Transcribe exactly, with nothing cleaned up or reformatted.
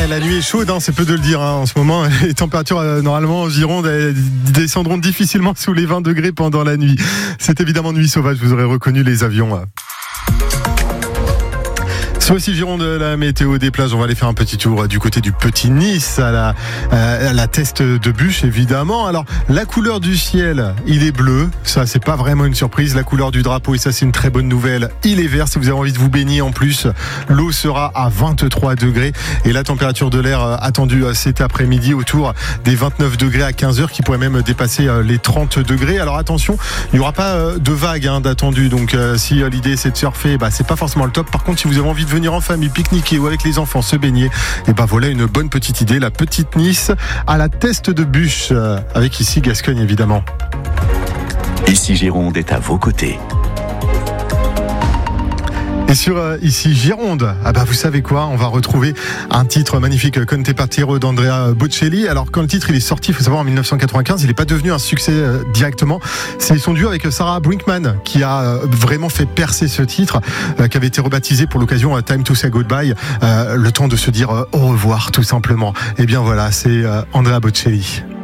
Ouais, la nuit est chaude, hein, c'est peu de le dire. Hein, en ce moment, les températures euh, normalement en Gironde elles descendront difficilement sous les vingt degrés pendant la nuit. C'est évidemment Nuit Sauvage, vous aurez reconnu les avions. Euh. C'est aussi Gironde, la météo des plages. On va aller faire un petit tour du côté du Petit Nice à la, à la Teste de Bûche, évidemment. Alors, la couleur du ciel, il est bleu. Ça, c'est pas vraiment une surprise. La couleur du drapeau, et ça, c'est une très bonne nouvelle, il est vert. Si vous avez envie de vous baigner en plus, l'eau sera à vingt-trois degrés. Et la température de l'air attendue cet après-midi autour des vingt-neuf degrés à quinze heures, qui pourrait même dépasser les trente degrés. Alors, attention, il n'y aura pas de vagues hein, d'attendu. Donc, si l'idée, c'est de surfer, bah, c'est pas forcément le top. Par contre, si vous avez envie de venir en famille, pique-niquer ou avec les enfants se baigner, et ben voilà une bonne petite idée, la Petite Nice à la Teste de Bûche, avec ici Gascogne évidemment. Ici Gironde est à vos côtés. Et sur euh, ici Gironde, ah bah vous savez quoi, on va retrouver un titre magnifique, Conte Partiro d'Andrea Bocelli. Alors quand le titre il est sorti, il faut savoir en dix-neuf cent quatre-vingt-quinze, il n'est pas devenu un succès euh, directement. C'est son duo avec Sarah Brinkman qui a euh, vraiment fait percer ce titre, euh, qui avait été rebaptisé pour l'occasion euh, Time to Say Goodbye, euh, le temps de se dire euh, au revoir tout simplement. Et bien voilà, c'est euh, Andrea Bocelli.